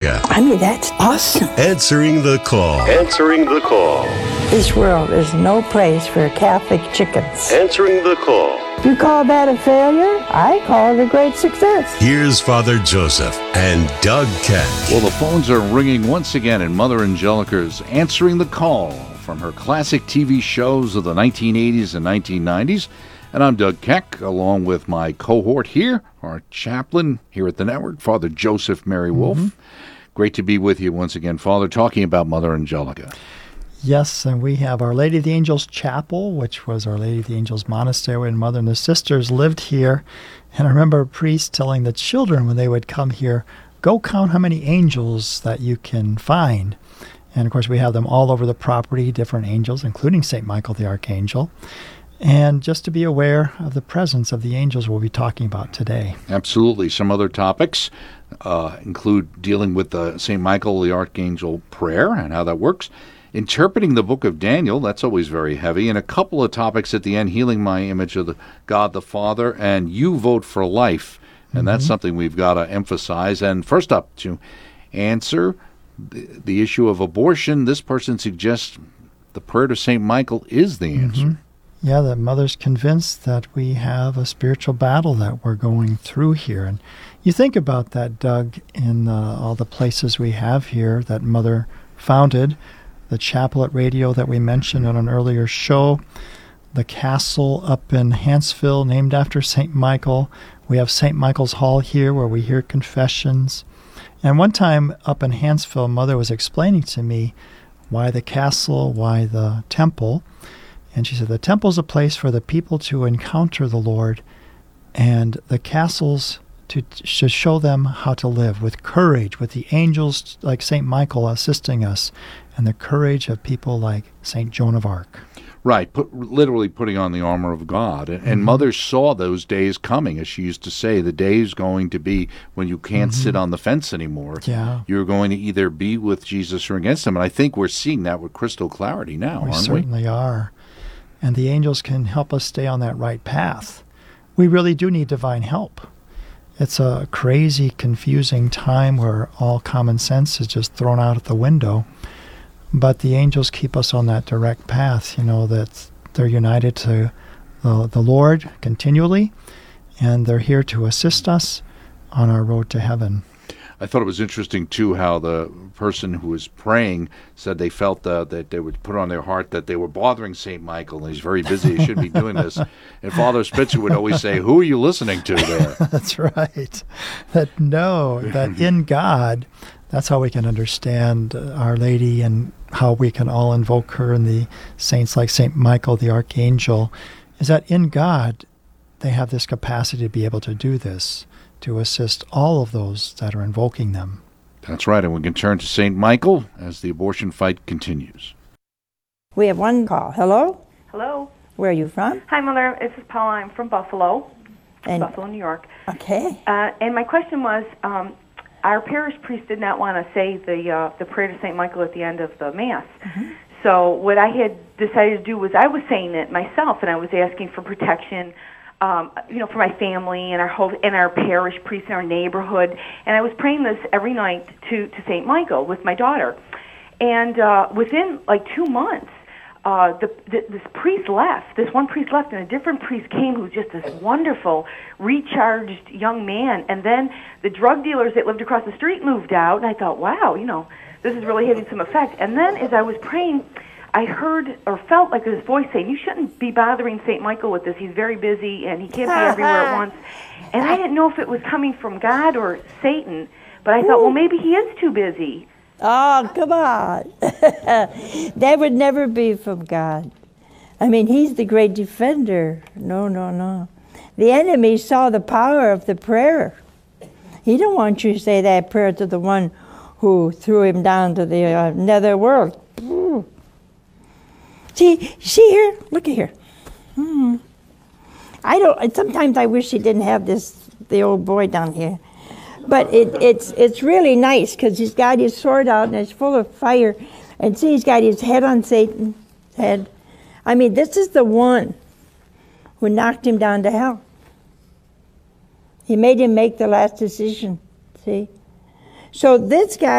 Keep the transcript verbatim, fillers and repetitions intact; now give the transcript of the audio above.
Angelica. I mean, that's awesome. Answering the call. Answering the call. This world is no place for Catholic chickens. Answering the call. You call that a failure? I call it a great success. Here's Father Joseph and Doug Keck. Well, the phones are ringing once again, and Mother Angelica's answering the call from her classic T V shows of the nineteen eighties and nineteen nineties. And I'm Doug Keck, along with my cohort here, our chaplain here at the network, Father Joseph Mary Wolf. Mm-hmm. Great to be with you once again, Father, talking about Mother Angelica. Yes, and we have Our Lady of the Angels Chapel, which was Our Lady of the Angels Monastery when Mother and the sisters lived here. And I remember a priest telling the children when they would come here, go count how many angels that you can find. And, of course, we have them all over the property, different angels, including Saint Michael the Archangel. And just to be aware of the presence of the angels we'll be talking about today. Absolutely. Some other topics uh, include dealing with the Saint Michael the Archangel prayer and how that works. Interpreting the book of Daniel, that's always very heavy. And a couple of topics at the end, healing my image of the God the Father, and you vote for life. And mm-hmm. that's something we've got to emphasize. And first up, to answer the, the issue of abortion, this person suggests the prayer to Saint Michael is the answer. Mm-hmm. Yeah, the Mother's convinced that we have a spiritual battle that we're going through here. And you think about that, Doug, in uh, all the places we have here that Mother founded, the chapel at Radio that we mentioned on an earlier show, the castle up in Hanceville named after Saint Michael. We have Saint Michael's Hall here where we hear confessions. And one time up in Hanceville, Mother was explaining to me why the castle, why the temple. And she said, the temple's a place for the people to encounter the Lord, and the castles to, to show them how to live with courage, with the angels like Saint Michael assisting us, and the courage of people like Saint Joan of Arc. Right, put, literally putting on the armor of God. And, and mm-hmm. Mother saw those days coming, as she used to say. The day is going to be when you can't mm-hmm. sit on the fence anymore. Yeah. You're going to either be with Jesus or against him. And I think we're seeing that with crystal clarity now, we aren't we? Certainly are. And the angels can help us stay on that right path. We really do need divine help. It's a crazy, confusing time where all common sense is just thrown out of the window. But the angels keep us on that direct path, you know, that they're united to the, the Lord continually, and they're here to assist us on our road to heaven. I thought it was interesting, too, how the person who was praying said they felt uh, that they would put on their heart that they were bothering Saint Michael, and he's very busy, he shouldn't be doing this. And Father Spitzer would always say, who are you listening to there? That's right. That no, that in God, that's how we can understand Our Lady and how we can all invoke her and the saints like Saint Michael the Archangel, is that in God, they have this capacity to be able to do this, to assist all of those that are invoking them. That's right, and we can turn to Saint Michael as the abortion fight continues. We have one call. Hello? Hello. Where are you from? Hi, Mother. This is Paula. I'm from Buffalo, And, Buffalo, New York. Okay. Uh, and my question was, um, our parish priest did not want to say the uh, the prayer to Saint Michael at the end of the Mass. Mm-hmm. So what I had decided to do was I was saying it myself, and I was asking for protection, um, you know, for my family and our whole and our parish priest in our neighborhood. And I was praying this every night to to Saint Michael with my daughter. And uh, within like two months, uh, the, the, this priest left. This one priest left, and a different priest came who was just this wonderful, recharged young man. And then the drug dealers that lived across the street moved out, and I thought, wow, you know, this is really having some effect. And then as I was praying, I heard or felt like this voice saying, you shouldn't be bothering Saint Michael with this. He's very busy, and he can't be everywhere at once. And I didn't know if it was coming from God or Satan, but I thought, well, maybe he is too busy. Oh, come on. That would never be from God. I mean, he's the great defender. No, no, no. The enemy saw the power of the prayer. He don't want you to say that prayer to the one who threw him down to the uh, nether world. Mm. See, see here? Look at here. Mm. I don't. Sometimes I wish he didn't have this, the old boy down here. But it, it's it's really nice because he's got his sword out and it's full of fire. And see, he's got his head on Satan's head. I mean, this is the one who knocked him down to hell. He made him make the last decision, see? So this guy